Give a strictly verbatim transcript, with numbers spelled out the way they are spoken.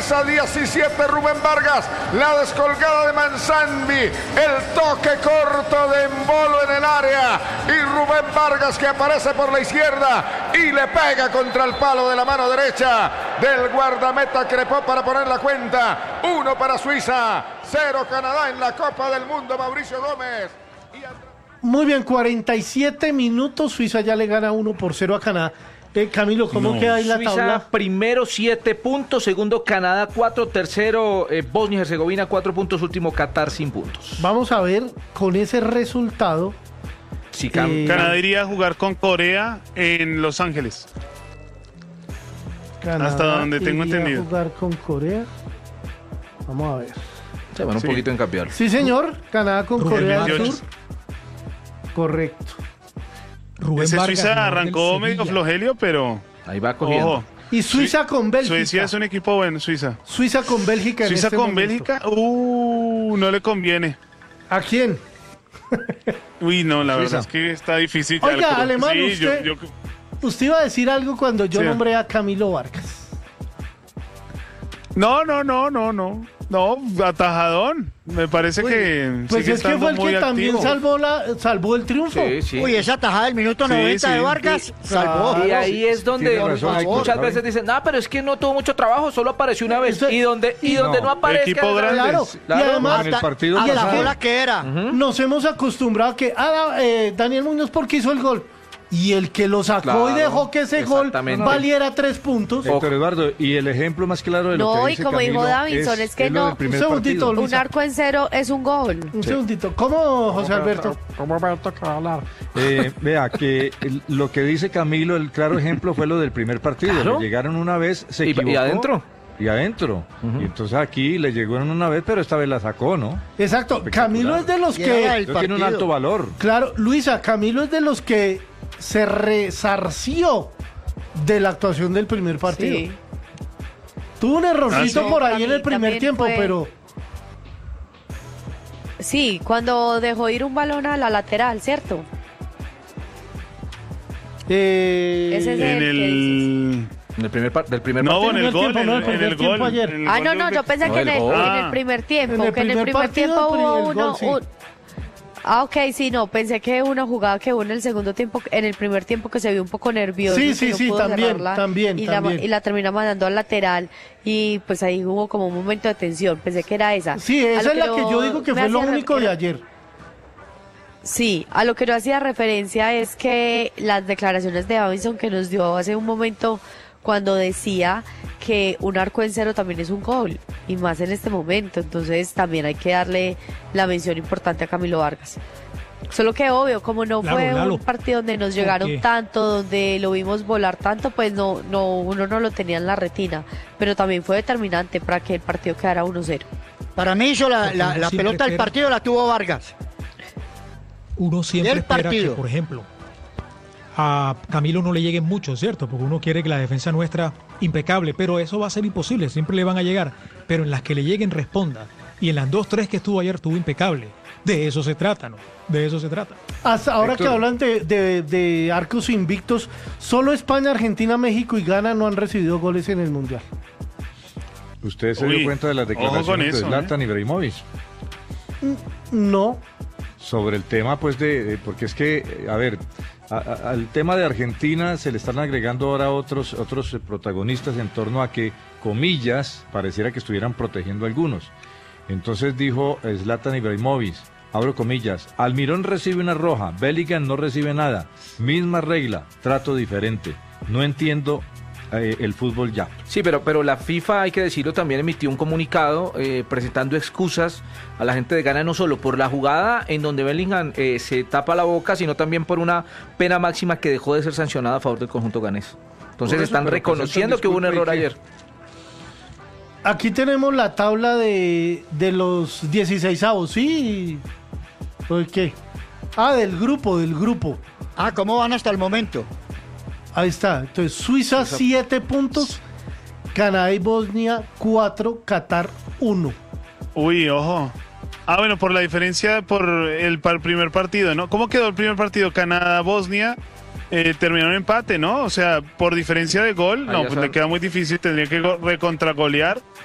Suiza diecisiete, Rubén Vargas, la descolgada de Manzanvi, el toque corto de Embolo en el área y Rubén Vargas que aparece por la izquierda y le pega contra el palo de la mano derecha del guardameta Crepó para poner la cuenta. Uno para Suiza, cero Canadá en la Copa del Mundo, Mauricio Gómez. Muy bien, cuarenta y siete minutos, Suiza ya le gana uno por cero a Canadá. Eh, Camilo, ¿cómo no. queda ahí la Suiza, tabla? Primero siete puntos, segundo Canadá cuatro, tercero eh, Bosnia y Herzegovina cuatro puntos, último Qatar sin puntos. Vamos a ver con ese resultado. Sí, eh, Canadá iría a jugar con Corea en Los Ángeles. Canadá hasta donde tengo entendido. A jugar con Corea. Vamos a ver. Se van un sí. poquito en cambiar. Sí, señor. Canadá con Rubén Corea del del Sur. Correcto. Rubén Ese Vargas, Suiza arrancó medio flojelio, pero ahí va cogiendo. Ojo. Y Suiza con Bélgica. Suiza es un equipo bueno, Suiza. Suiza con Bélgica. Suiza en este con momento. Bélgica, uh, no le conviene. ¿A quién? Uy, no, la Suiza. verdad es que está difícil. Oiga, ya, Alemán, sí, usted, yo, yo... usted iba a decir algo cuando yo sí. nombré a Camilo Vargas. No, no, no, no, no. No, atajadón. Me parece Uy, que pues sigue es que fue el que muy también activo. salvó, la, salvó el triunfo. Sí, sí. Uy, esa tajada del minuto Sí, noventa sí. de Vargas Y- salvó. claro. Y ahí es donde Tiene razón, Héctor, muchas ¿sabe? veces dicen, no, pero es que no tuvo mucho trabajo, solo apareció una vez. Eso- Y donde, y donde no, no, aparezca... equipo grande. Claro, Claro, y además en el partido a la pasado. bola que era. nos hemos acostumbrado a que ah, eh, Daniel Muñoz porque hizo el gol. Y el que lo sacó Claro, y dejó que ese gol exactamente. valiera tres puntos. Héctor Eduardo, y el ejemplo más claro de lo No, que y dice como dijo Camilo Davinson, es que lo no. del primer Un segundito, partido. Luisa. Un arco en cero es un gol. Un segundito. ¿Cómo, José Alberto? Eh, vea, que el- lo que dice Camilo, el claro ejemplo fue lo del primer partido. Claro. Le llegaron una vez, se Y- y equivocó. adentro. Y adentro. Ujú. Y entonces aquí le llegaron una vez, pero esta vez la sacó, ¿no? Exacto. Camilo es de los Y era que... el Pero tiene un partido. alto valor. Claro, Luisa, Camilo es de los que se resarció de la actuación del primer partido. Sí. Tuvo un errorcito Ah, sí. por ahí en También- el primer también tiempo, fue- pero... Sí, cuando dejó ir un balón a la lateral, ¿cierto? Eh, Ese es En el que el... En el primer par- del primer No, partido. en el primer gol, tiempo, en, no, el en primer el tiempo gol. ayer. en el Ah, gol no, de no, yo Uzbek- pensé No, que en el el, gol. en el primer tiempo, En el que en el primer primer partido, tiempo el hubo primer uno... gol, sí. un- Ah, ok, sí, no, pensé que una jugada que hubo en el segundo tiempo, en el primer tiempo que se vio un poco nervioso. Sí, que sí, no sí, pudo también, cerrarla, también, y también. La, y la termina mandando al lateral y pues ahí hubo como un momento de tensión, pensé que era esa. Sí, A esa lo es la que yo digo que me fue lo hacía único de re- ayer. Sí, a lo que yo hacía referencia es que las declaraciones de Davinson que nos dio hace un momento cuando decía que un arco en cero también es un gol, y más en este momento, entonces también hay que darle la mención importante a Camilo Vargas. Solo que obvio, como no Claro, fue Lalo. un partido donde nos llegaron Porque- tanto, donde lo vimos volar tanto, pues no, no, uno no lo tenía en la retina, pero también fue determinante para que el partido quedara uno cero. Para mí hizo la, Porque la, uno la siempre pelota del espera- partido la tuvo Vargas. Uno siempre El espera partido. que, por ejemplo, a Camilo no le lleguen mucho, ¿cierto? Porque uno quiere que la defensa nuestra impecable, pero eso va a ser imposible, siempre le van a llegar. Pero en las que le lleguen responda. Y en las dos, tres que estuvo ayer estuvo impecable. De eso se trata, ¿no? De eso se trata. Hasta ahora Héctor. que hablan de, de- de arcos invictos, solo España, Argentina, México y Ghana no han recibido goles en el Mundial. Usted se Uy, dio cuenta de las ojo con declaraciones eso, de Zlatan Ibrahimovic No. sobre el tema, pues, de, de- porque es que, eh, a ver, a- a- al tema de Argentina se le están agregando ahora otros, otros eh, protagonistas en torno a que, comillas, pareciera que estuvieran protegiendo a algunos. Entonces dijo eh, Zlatan Ibrahimovic, abro comillas, Almirón recibe una roja, Bellingham no recibe nada, misma regla, trato diferente, no entiendo eh, el fútbol ya. Sí, pero, pero la FIFA, hay que decirlo, también emitió un comunicado eh, presentando excusas a la gente de Ghana, no solo por la jugada en donde Bellingham eh, se tapa la boca, sino también por una pena máxima que dejó de ser sancionada a favor del conjunto ganés. Entonces Por eso, están pero reconociendo presentan que hubo un disculpa y error que- ayer. Aquí tenemos la tabla de, de los dieciseisavos, ¿sí? ¿Por qué? Ah, del grupo, del grupo. Ah, ¿cómo van hasta el momento? Ahí está. Entonces, Suiza siete puntos, Canadá y Bosnia cuatro, Qatar uno. Uy, ojo. Ah, bueno, por la diferencia por el, para el primer partido, ¿no? ¿Cómo quedó el primer partido? Canadá-Bosnia eh, terminó en empate, ¿no? O sea, por diferencia de gol, Ah, no, ya pues sabe. le queda muy difícil, tendría que go- recontragolear